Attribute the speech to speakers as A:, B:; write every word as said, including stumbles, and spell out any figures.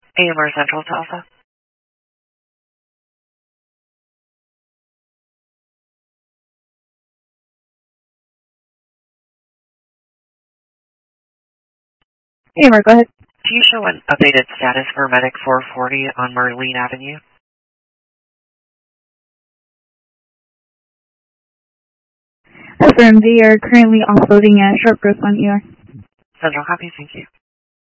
A: A M R Central Salsa.
B: A M R, go ahead.
A: Do you show an updated status for Medic four forty on Marlene Avenue?
B: Affirm, they are currently offloading a short growth on E R.
A: Central copy, thank you.